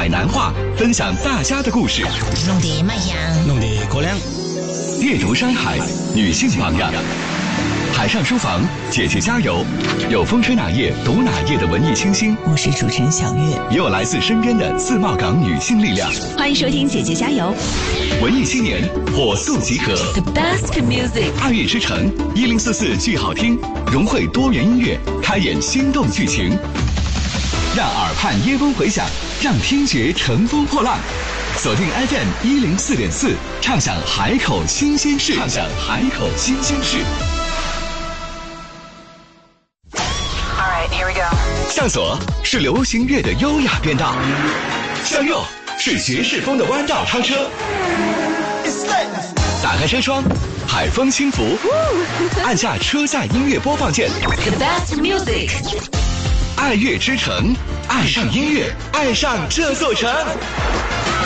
海南话，分享大家的故事。 弄得卖样， 弄得过量。 阅读山海，女性榜样。海上书房，姐姐加油！有风吹哪页读哪页的文艺清新， 我是主持人小月， 也有来自身边的自贸港女性力量。 欢迎收听姐姐加油！ 文艺青年火速集合 ，The best music， 爱乐之城1044剧好听，融汇多元音乐，开演心动剧情，让耳畔耶风回响，让听觉乘风破浪。锁定 FM104.4，畅享海口新鲜事，畅享海口新鲜事。向左是流行乐的优雅变道，向右是爵士风的弯道超车。打开车窗，海风轻拂，按下车载音乐播放键。 The best music， 爱乐之城，爱上音乐，爱上这座城。